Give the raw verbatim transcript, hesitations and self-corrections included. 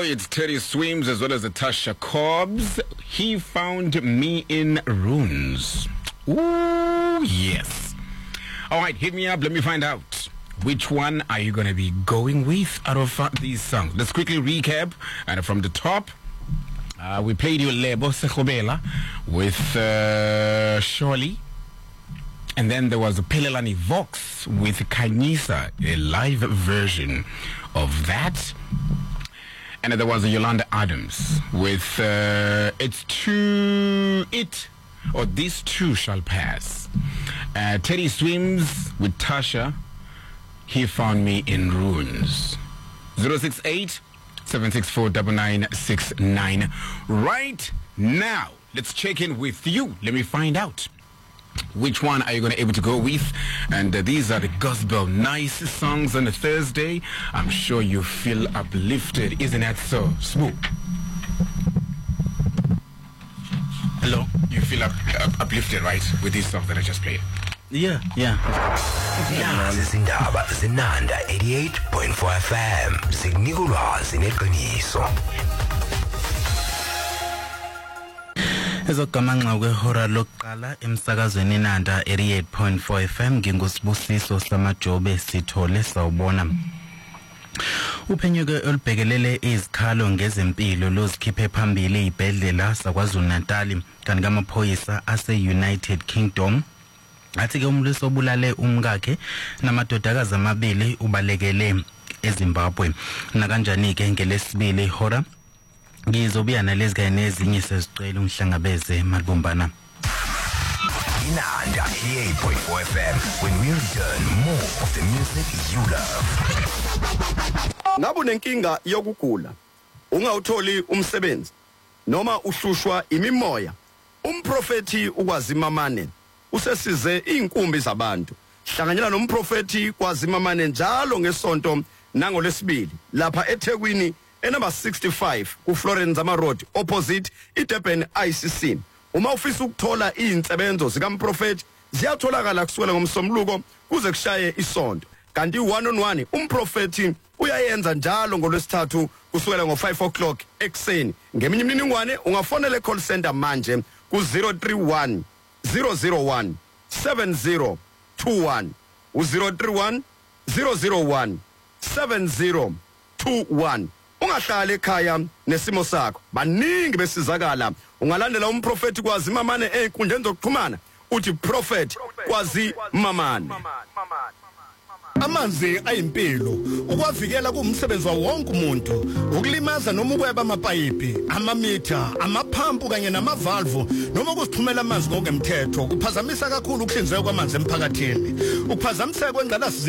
It's Teddy Swims as well as Tasha Cobbs. He found me in runes. Ooh, yes. All right, hit me up. Let me find out. Which one are you going to be going with out of uh, these songs? Let's quickly recap. And from the top, uh, we played you Lebo Sekhobela with uh, Shirley. And then there was Pelelani Vox with Kanyisa, a live version of that. And then there was Yolanda Adams with uh, It's Too It, or These Two Shall Pass. Uh, Teddy Swims with Tasha, He Found Me in Runes. zero six eight, seven six four, nine nine six nine. Right now, let's check in with you. Let me find out. Which one are you going to be able to go with? And uh, these are the gospel nice songs on a Thursday. I'm sure you feel uplifted. Isn't that so? Smooth. Hello? You feel up, up, uplifted, right? With these songs that I just played? Yeah, yeah. Izindaba zinanda eighty-eight point four F M. Sikunika ulwazi neqiniso. Ezogamanxa kwehora lokuqala emsakazweni Nanda eighty-eight point four F M ngingusibusiso samajobe sithole sawubona. Uphenyuke olubhekelele izikhalo ngezempilo lozikhiphe phambili izibhedlela zaKwaZulu Natal kanti kamaphoyisa ase United Kingdom athi ke umlisi obulale umkakhe namadodakazi amabili ubalekele eZimbabwe na kanjani ke ngelesibili hora ngizobuya nalezi kanye nezinye sezicela umhlangabeze malubumbana. Nanda eighty-eight point four F M, when we return, more of the music you love. Ngabe unenkinga yokugula, ungawutholi umsebenzi noma uhlushwa imimoya, umprofeti ukwazimamane usesize inkumbi zabantu. Hlanganyela nomprofeti kwazimamane njalo ngesonto nangolesibili lapha eThekwini enumber sixty-five ku Florence Ama Road opposite iDurban I C C. Uma ufisa ukuthola izinsebenzo zikaMprofeti ziyatholakala kusukela ngomsombuluko kuze kushaye isonto. Kanti one on one umprofeti uyayenza njalo ngolwesithathu kusukela ngo five o'clock ekseni. Ngeminye imininingwane ungafonela call center manje ku zero three one, zero zero one, seven zero two one u zero three one, zero zero one, seven zero two one. Ungahlala ekhaya nesimo sakho baningi besizakala ungalandela umprofeti kwazimamane einkundleni zokuxhumana uthi prophet kwazimamane. Amanzi ayimpilo ukwavikela kumsebenzi wa wonke umuntu ukulimaza noma ukweba amapayipi amamitha amaphampu kanye namavalvu noma kusithumela amanzi ngokwemthetho kuphazamisa kakhulu ukuhlinzeka kwamanzi emphakathini ukuphazamiseka kwengqalasi